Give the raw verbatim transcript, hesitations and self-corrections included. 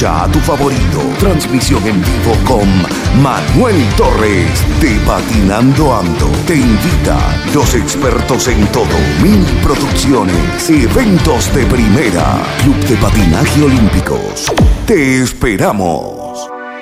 escucha a tu favorito. Transmisión en vivo con Manuel Torres de Patinando Ando. Te invita los expertos en todo. Mil Producciones. Eventos de primera. Club de Patinaje Olímpicos. Te esperamos.